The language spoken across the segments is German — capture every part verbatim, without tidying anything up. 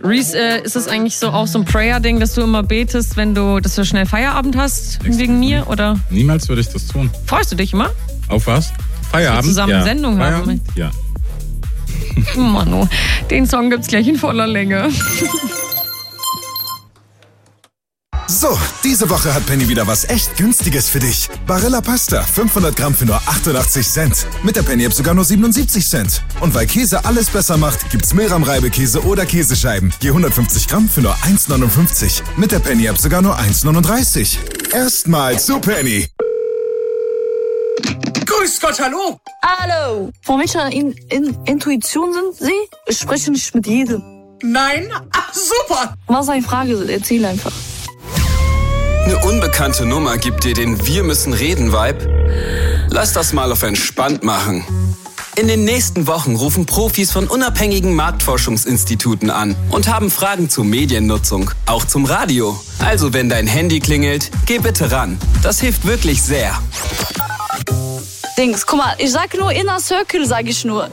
Reese, äh, ist das eigentlich so auch so ein Prayer-Ding, dass du immer betest, wenn du, dass du schnell Feierabend hast, Extra. wegen mir, oder? Niemals würde ich das tun. Freust du dich immer? Auf was? Feierabend? Dass wir zusammen ja. Sendung Feierabend? haben? Ja. Mano, den Song gibt's gleich in voller Länge. So, diese Woche hat Penny wieder was echt Günstiges für dich. Barilla Pasta, fünfhundert Gramm für nur achtundachtzig Cent. Mit der Penny-App sogar nur siebenundsiebzig Cent. Und weil Käse alles besser macht, gibt's Milram-Reibekäse oder Käsescheiben. Je hundertfünfzig Gramm für nur eins neunundfünfzig. Mit der Penny-App sogar nur eins neununddreißig. Erstmal zu Penny. Grüß Gott, hallo! Hallo! Von welcher in, in, Intuition sind Sie? Ich spreche nicht mit jedem. Nein? Ach, super! Was eine Frage? Erzähl einfach. Eine unbekannte Nummer gibt dir den Wir müssen reden Vibe? Lass das mal auf entspannt machen. In den nächsten Wochen rufen Profis von unabhängigen Marktforschungsinstituten an und haben Fragen zur Mediennutzung, auch zum Radio. Also wenn dein Handy klingelt, geh bitte ran. Das hilft wirklich sehr. Dings, guck mal, ich sag nur Inner Circle, sag ich nur.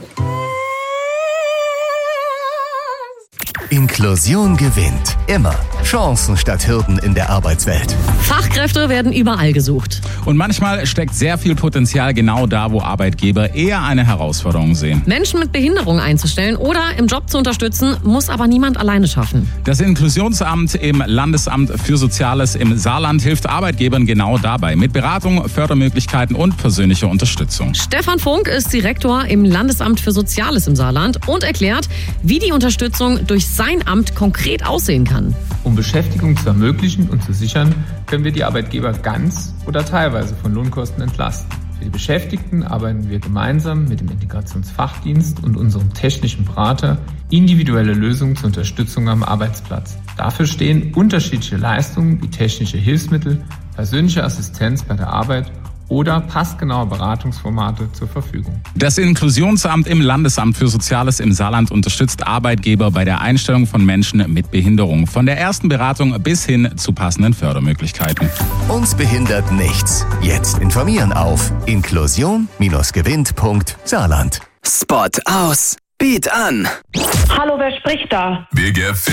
Inklusion gewinnt. Immer. Chancen statt Hürden in der Arbeitswelt. Fachkräfte werden überall gesucht. Und manchmal steckt sehr viel Potenzial genau da, wo Arbeitgeber eher eine Herausforderung sehen. Menschen mit Behinderung einzustellen oder im Job zu unterstützen, muss aber niemand alleine schaffen. Das Inklusionsamt im Landesamt für Soziales im Saarland hilft Arbeitgebern genau dabei. Mit Beratung, Fördermöglichkeiten und persönlicher Unterstützung. Stefan Funk ist Direktor im Landesamt für Soziales im Saarland und erklärt, wie die Unterstützung durch sein Amt konkret aussehen kann. Um Beschäftigung zu ermöglichen und zu sichern, können wir die Arbeitgeber ganz oder teilweise von Lohnkosten entlasten. Für die Beschäftigten arbeiten wir gemeinsam mit dem Integrationsfachdienst und unserem technischen Berater individuelle Lösungen zur Unterstützung am Arbeitsplatz. Dafür stehen unterschiedliche Leistungen wie technische Hilfsmittel, persönliche Assistenz bei der Arbeit oder passgenaue Beratungsformate zur Verfügung. Das Inklusionsamt im Landesamt für Soziales im Saarland unterstützt Arbeitgeber bei der Einstellung von Menschen mit Behinderung. Von der ersten Beratung bis hin zu passenden Fördermöglichkeiten. Uns behindert nichts. Jetzt informieren auf inklusion gewinnt punkt saarland. Spot aus. Beat an. Hallo, wer spricht da? Big F